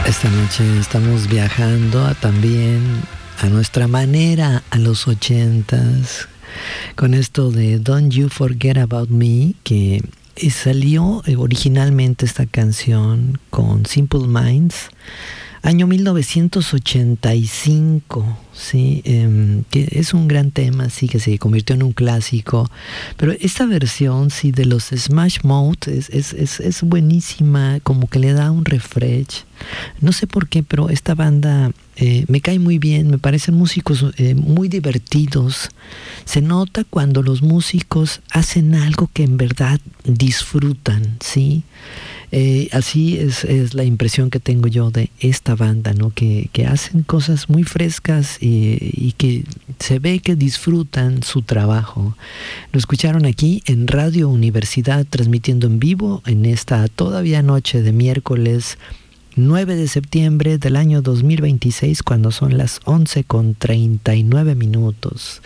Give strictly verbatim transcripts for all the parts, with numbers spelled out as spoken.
Esta noche estamos viajando a, también a nuestra manera a los ochentas con esto de Don't You Forget About Me, que salió originalmente esta canción con Simple Minds año mil novecientos ochenta y cinco, sí, eh, que es un gran tema, sí, que se convirtió en un clásico, pero esta versión, sí, de los Smash Mouth es, es, es, es buenísima, como que le da un refresh. No sé por qué, pero esta banda eh, me cae muy bien, me parecen músicos eh, muy divertidos. Se nota cuando los músicos hacen algo que en verdad disfrutan, ¿sí? Eh, así es, es la impresión que tengo yo de esta banda, ¿no? Que, que hacen cosas muy frescas y, y que se ve que disfrutan su trabajo. Lo escucharon aquí en Radio Universidad, transmitiendo en vivo en esta todavía noche de miércoles nueve de septiembre del año dos mil veintiséis, cuando son las once con treinta y nueve minutos.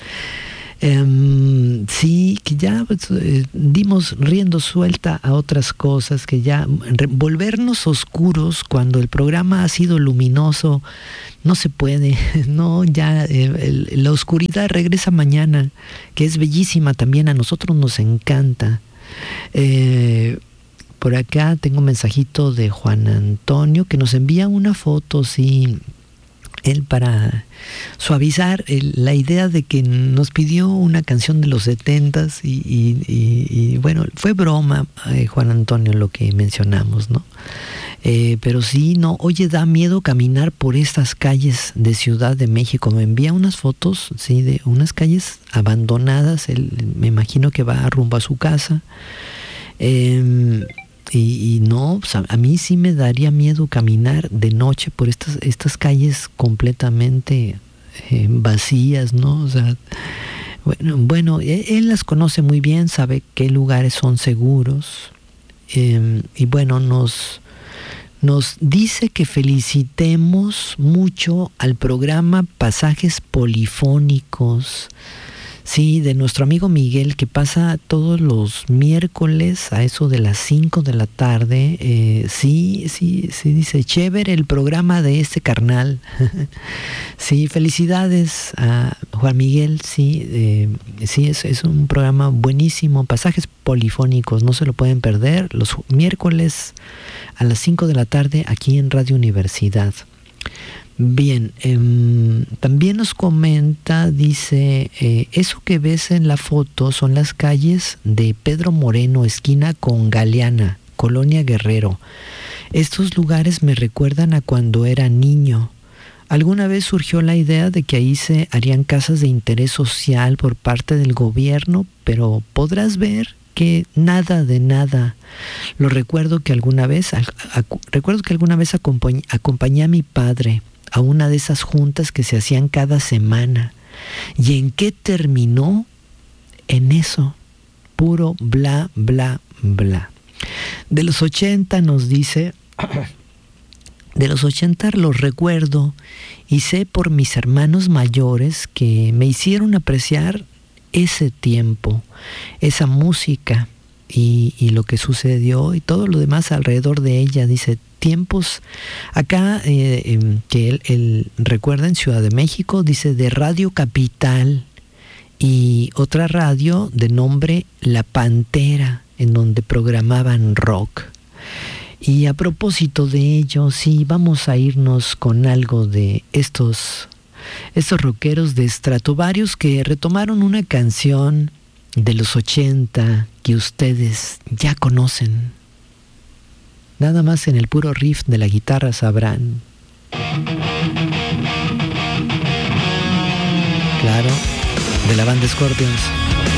Um, sí, que ya pues, eh, dimos riendo suelta a otras cosas, que ya re, volvernos oscuros cuando el programa ha sido luminoso no se puede, no, ya eh, el, la oscuridad regresa mañana, que es bellísima también, a nosotros nos encanta. Eh, por acá tengo un mensajito de Juan Antonio que nos envía una foto, sí, él para suavizar el, la idea de que nos pidió una canción de los setentas y, y, y, y bueno, fue broma, eh, Juan Antonio, lo que mencionamos, ¿no? Eh, pero sí, no, oye, da miedo caminar por estas calles de Ciudad de México. Me envía unas fotos, sí, de unas calles abandonadas. Él, me imagino que va rumbo a su casa. Eh, Y, y no, pues a, a mí sí me daría miedo caminar de noche por estas, estas calles completamente eh, vacías, ¿no? O sea, bueno, bueno él, él las conoce muy bien, sabe qué lugares son seguros. Eh, y bueno, nos, nos dice que felicitemos mucho al programa Pasajes Polifónicos. Sí, de nuestro amigo Miguel, que pasa todos los miércoles a eso de las cinco de la tarde. Eh, sí, sí, sí, dice, chévere el programa de este carnal. Sí, felicidades a Juan Miguel, sí, eh, sí, es, es un programa buenísimo. Pasajes Polifónicos, no se lo pueden perder, los miércoles a las cinco de la tarde aquí en Radio Universidad. Bien, eh, también nos comenta, dice, eh, eso que ves en la foto son las calles de Pedro Moreno, esquina con Galeana, Colonia Guerrero. Estos lugares me recuerdan a cuando era niño. Alguna vez surgió la idea de que ahí se harían casas de interés social por parte del gobierno, pero podrás ver que nada de nada. Lo recuerdo que alguna vez, a, a, recuerdo que alguna vez acompañ, acompañé a mi padre a una de esas juntas que se hacían cada semana. ¿Y en qué terminó? En eso, puro bla, bla, bla. De los ochenta nos dice, de los ochenta los recuerdo y sé por mis hermanos mayores que me hicieron apreciar ese tiempo, esa música y, y lo que sucedió y todo lo demás alrededor de ella. Dice, tiempos acá eh, eh, que él, él recuerda en Ciudad de México, dice, de Radio Capital y otra radio de nombre La Pantera, en donde programaban rock. Y a propósito de ello, sí, vamos a irnos con algo de estos, estos rockeros de Stratovarius que retomaron una canción de los ochenta que ustedes ya conocen. Nada más en el puro riff de la guitarra sabrán. Claro, de la banda Scorpions.